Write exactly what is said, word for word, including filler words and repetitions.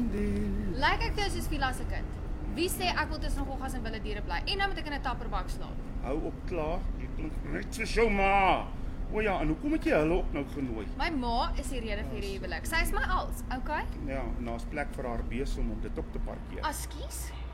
Sandile. Lyk ek vir jou soos Vila se kind? Wie sê ek wil tussen goggas en wilde diere bly? En nou moet ek in 'n tapperbak slaap. Hou op klaar, jy klink net soos jou ma. O ja, en hoekom het jy hulle ook nou genooi? My ma is die rede vir die huwelik. Sy is my als, okay? Ja, en daar's plek vir haar besem om dit op te parkeer. Askies?